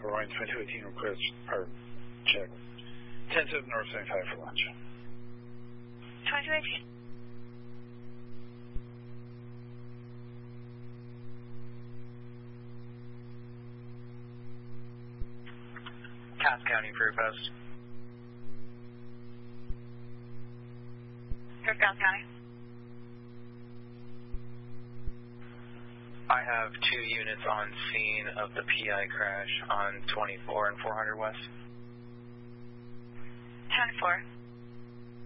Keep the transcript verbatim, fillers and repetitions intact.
Orion twenty-two eighteen request, or check. ten seven North seventy-five for lunch. twenty-two eighteen. Cass County Prairie Post. Here, Cass County. I have two units on scene of the P I crash on twenty-four and four hundred West. twenty-four.